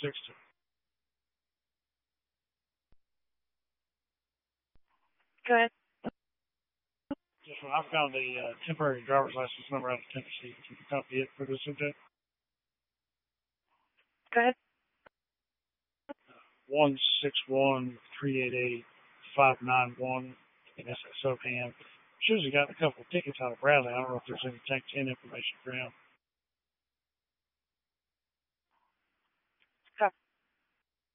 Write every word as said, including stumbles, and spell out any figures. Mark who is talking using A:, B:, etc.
A: sixty.
B: Go ahead.
A: Yes, well, I found a uh, temporary driver's license number out of Tennessee. Can you copy it for the subject?
B: Go ahead.
A: One six one three eight eight five nine one. And that's at Sohan. Shows he got a couple of tickets out of Bradley. I don't know if there's any Tank ten information for him.